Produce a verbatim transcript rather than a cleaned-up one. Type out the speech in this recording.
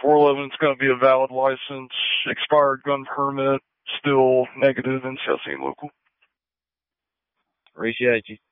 four eleven is going to be a valid license, expired gun permit, still negative, N C I C and local. Appreciate you.